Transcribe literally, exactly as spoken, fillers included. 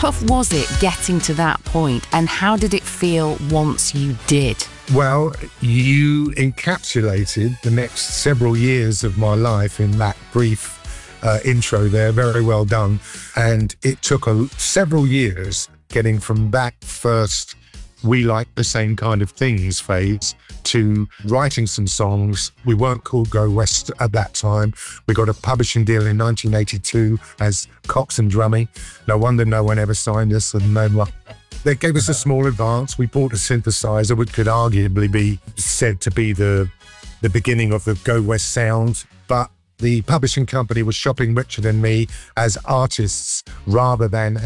tough was it getting to that point, and how did it feel once you did? Well, you encapsulated the next several years of my life in that brief uh, intro there. Very well done. And it took a, several years getting from that first "we like the same kind of things" phase to writing some songs. We weren't called Go West at that time. We got a publishing deal in nineteen eighty-two as Cox and Drummy. No wonder no one ever signed us. And no one. They gave us a small advance. We bought a synthesizer, which could arguably be said to be the the beginning of the Go West sound. But the publishing company was shopping Richard and me as artists rather than